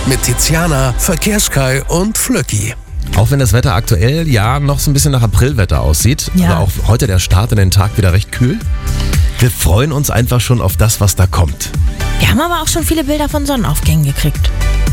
mit Tiziana, Verkehrskai und Flöcki. Auch wenn das Wetter aktuell ja noch so ein bisschen nach Aprilwetter aussieht, Ja. aber auch heute der Start in den Tag wieder recht kühl. Wir freuen uns einfach schon auf das, was da kommt. Wir haben aber auch schon viele Bilder von Sonnenaufgängen gekriegt.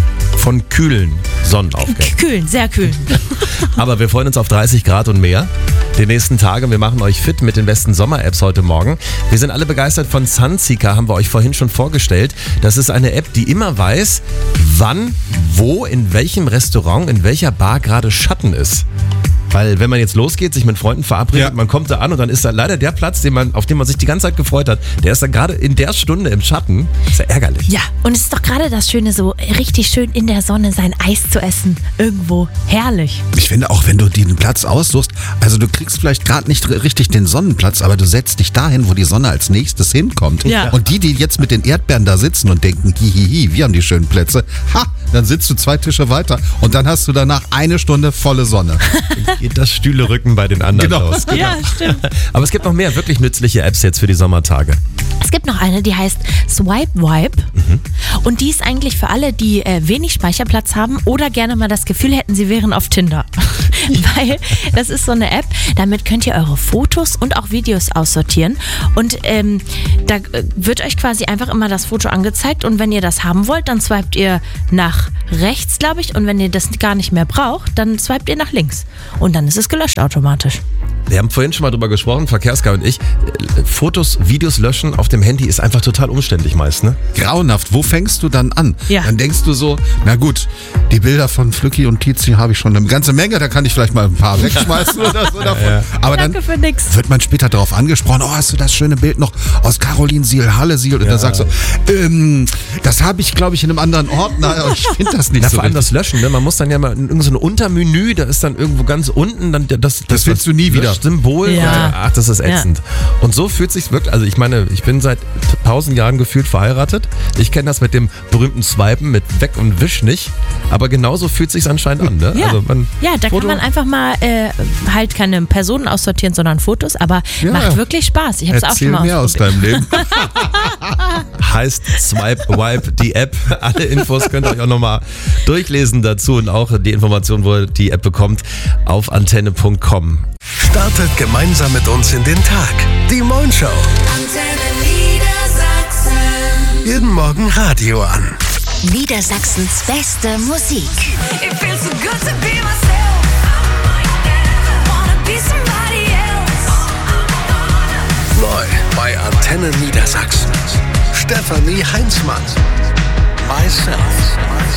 Von kühlen Sonnenaufgängen. Kühlen, sehr kühlen. Aber wir freuen uns auf 30 Grad und mehr die nächsten Tage. Wir machen euch fit mit den besten Sommer-Apps heute Morgen. Wir sind alle begeistert von Sunseeker, haben wir euch vorhin schon vorgestellt. Das ist eine App, die immer weiß, wann, wo, in welchem Restaurant, in welcher Bar gerade Schatten ist. Weil wenn man jetzt losgeht, sich mit Freunden verabredet, man kommt da an und dann ist da leider der Platz, auf den man sich die ganze Zeit gefreut hat, der ist dann gerade in der Stunde im Schatten. Ist ja ärgerlich. Ja, und es ist doch gerade das Schöne, so richtig schön in der Sonne sein Eis zu essen. Irgendwo. Herrlich. Ich finde auch, wenn du den Platz aussuchst, also du kriegst vielleicht gerade nicht richtig den Sonnenplatz, aber du setzt dich dahin, wo die Sonne als nächstes hinkommt. Ja. Und die jetzt mit den Erdbeeren da sitzen und denken, hihihi, wir haben die schönen Plätze, dann sitzt du 2 Tische weiter und dann hast du danach 1 Stunde volle Sonne. Geht das Stühlerücken bei den anderen Genau. los. Ja, stimmt. Aber es gibt noch mehr wirklich nützliche Apps jetzt für die Sommertage. Es gibt noch eine, die heißt Swipe Wipe. Und die ist eigentlich für alle, die wenig Speicherplatz haben oder gerne mal das Gefühl hätten, sie wären auf Tinder. Weil das ist so eine App, damit könnt ihr eure Fotos und auch Videos aussortieren. Und da wird euch quasi einfach immer das Foto angezeigt. Und wenn ihr das haben wollt, dann swipet ihr nach rechts, glaube ich. Und wenn ihr das gar nicht mehr braucht, dann swipet ihr nach links. Und dann ist es gelöscht automatisch. Wir haben vorhin schon mal drüber gesprochen, Verkehrskai und ich. Fotos, Videos löschen auf dem Handy ist einfach total umständlich meist, ne? Grauenhaft. Wo fängst du dann an? Ja. Dann denkst du so, na gut, die Bilder von Flücki und Tizi habe ich schon eine ganze Menge, da kann ich vielleicht mal ein paar wegschmeißen oder so davon. Ja. Aber dann Danke für nix. wird man später darauf angesprochen, oh, hast du das schöne Bild noch aus Carolinsiel, Hallesiel? Und dann sagst du, das habe ich, glaube ich, in einem anderen Ordner. Ich finde das nicht Na, so vor allem richtig. das Löschen, ne? Man muss dann ja mal in irgendein so ein Untermenü, da ist dann irgendwo ganz unten dann das findest du nie wieder. Symbol. Ja. Ach, das ist ätzend. Und so fühlt sich's wirklich, also ich meine, ich bin seit 1000 Jahren gefühlt verheiratet. Ich kenne das mit dem berühmten Swipen, mit Weg und Wisch nicht. Aber genauso fühlt sich's anscheinend an, ne? Ja, Also da Foto- kann man einfach mal halt keine Personen aussortieren, sondern Fotos, aber macht wirklich Spaß. Ich habe es auch schon Erzähl mal mehr aus ausprobiert. deinem Leben. Heißt Swipe Wipe, die App. Alle Infos könnt ihr euch auch nochmal durchlesen dazu und auch die Information, wo ihr die App bekommt, auf antenne.com. Startet gemeinsam mit uns in den Tag. Die Moin Show. Antenne Niedersachsen. Jeden Morgen Radio an. Niedersachsens beste Musik. It feels so good to be myself. Wanna be somebody else. Neu bei Antenne Niedersachsen. Stefanie Heinzmann. Myself.